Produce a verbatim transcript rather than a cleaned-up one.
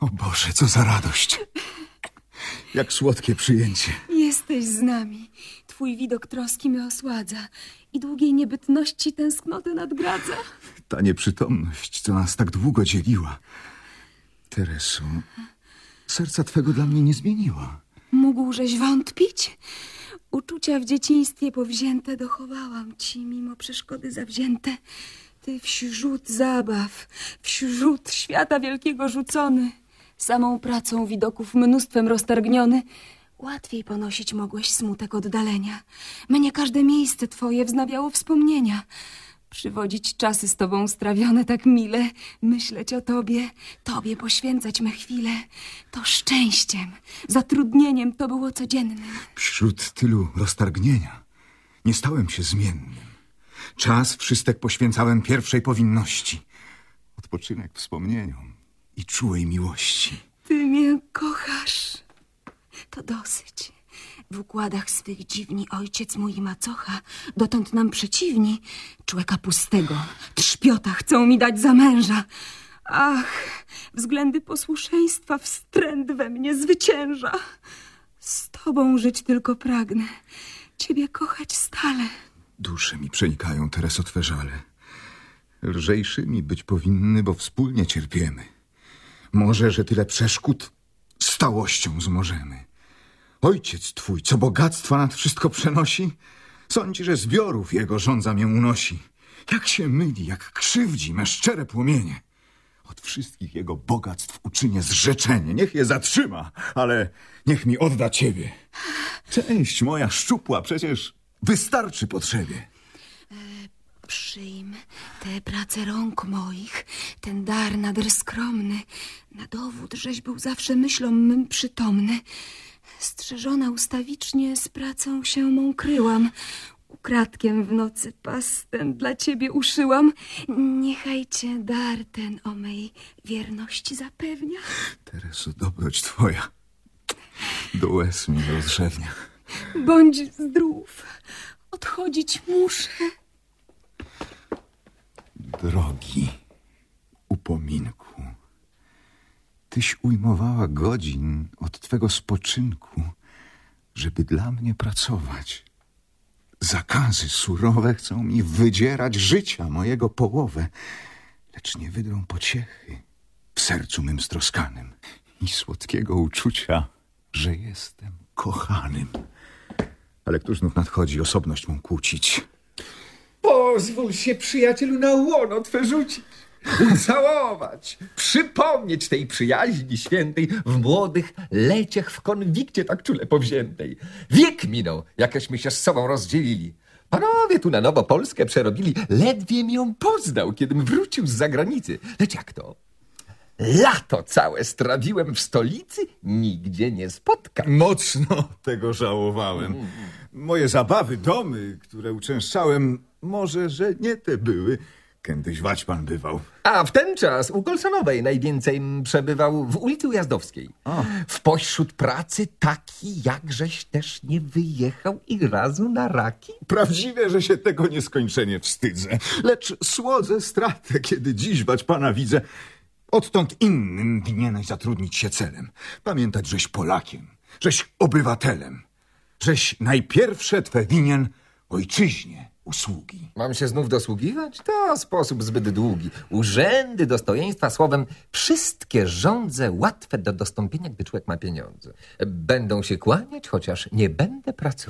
O Boże, co za radość. Jak słodkie przyjęcie. Jesteś z nami. Twój widok troski mnie osładza i długiej niebytności tęsknoty nadgradza. Ta nieprzytomność, co nas tak długo dzieliła. Tereso, serca twego dla mnie nie zmieniła. Mógłżeś wątpić? Uczucia w dzieciństwie powzięte dochowałam ci, mimo przeszkody zawzięte. Ty wśród zabaw, wśród świata wielkiego rzucony, samą pracą widoków mnóstwem roztargniony, łatwiej ponosić mogłeś smutek oddalenia. Mnie każde miejsce twoje wznawiało wspomnienia. Przywodzić czasy z tobą strawione tak mile, myśleć o tobie, tobie poświęcać me chwile. To szczęściem, zatrudnieniem to było codziennym. Wśród tylu roztargnienia nie stałem się zmiennym. Czas wszystek poświęcałem pierwszej powinności. Odpoczynek wspomnieniom i czułej miłości. Ty mnie kochasz, to dosyć. W układach swych dziwni ojciec mój i macocha, dotąd nam przeciwni, człeka pustego, trzpiota chcą mi dać za męża. Ach, względy posłuszeństwa wstręt we mnie zwycięża. Z tobą żyć tylko pragnę, ciebie kochać stale. Dusze mi przenikają, Tereso, twe żale. Lżejszymi być powinny, bo wspólnie cierpiemy. Może, że tyle przeszkód stałością zmożemy. Ojciec twój, co bogactwa nad wszystko przenosi, sądzi, że zbiorów jego żądza mię unosi. Jak się myli, jak krzywdzi me szczere płomienie. Od wszystkich jego bogactw uczynię zrzeczenie. Niech je zatrzyma, ale niech mi odda ciebie. Część moja szczupła przecież wystarczy potrzebie. Przyjm tę pracę rąk moich, ten dar nader skromny, na dowód, żeś był zawsze myślą mym przytomny. Strzeżona ustawicznie z pracą się mą kryłam. Ukradkiem w nocy pas ten dla ciebie uszyłam. Niechaj cię dar ten o mej wierności zapewnia. Tereso, dobroć twoja do łez mnie rozrzewnia. Bądź zdrów, odchodzić muszę. Drogi upominku, tyś ujmowała godzin od twego spoczynku, żeby dla mnie pracować. Zakazy surowe chcą mi wydzierać życia mojego połowę, lecz nie wydrą pociechy w sercu mym stroskanym i słodkiego uczucia, że jestem kochanym. Ale któż znów nadchodzi osobność mą kłócić? Pozwól się, przyjacielu, na łono twe rzucić, ucałować, przypomnieć tej przyjaźni świętej w młodych leciach w konwikcie tak czule powziętej. Wiek minął, jakeśmy się z sobą rozdzielili. Panowie tu na nowo Polskę przerobili. Ledwie mi ją poznał, kiedym wrócił z zagranicy. Lecz jak to? Lato całe strawiłem w stolicy, nigdzie nie spotkam. Mocno tego żałowałem. Moje zabawy, domy, które uczęszczałem, może, że nie te były, kiedyś wać pan bywał. A w ten czas u Kolsonowej najwięcej przebywał w ulicy Ujazdowskiej. A. W pośród pracy taki, jakżeś też nie wyjechał i razu na raki. Prawdziwie, że się tego nieskończenie wstydzę. Lecz słodzę stratę, kiedy dziś wać pana widzę. Odtąd innym winieneś zatrudnić się celem. Pamiętać, żeś Polakiem, żeś obywatelem, żeś najpierwsze twe winien ojczyźnie usługi. Mam się znów dosługiwać? To sposób zbyt długi. Urzędy, dostojeństwa, słowem wszystkie żądze łatwe do dostąpienia, gdy człowiek ma pieniądze. Będą się kłaniać, chociaż nie będę pracował.